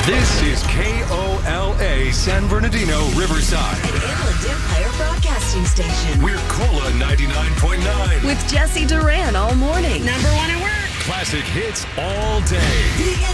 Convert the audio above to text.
This is KOLA San Bernardino, Riverside. An Inland Empire Broadcasting Station. We're Cola 99.9. With Jesse Duran all morning. Number one at work. Classic hits all day. The